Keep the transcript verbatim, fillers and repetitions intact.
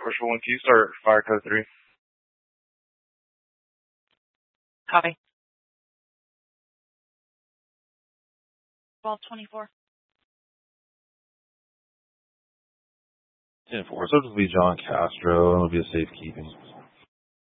Bushel one, can you start fire code three? Copy. twelve twenty-four. ten four, so it'll be John Castro, and it'll be a safekeeping.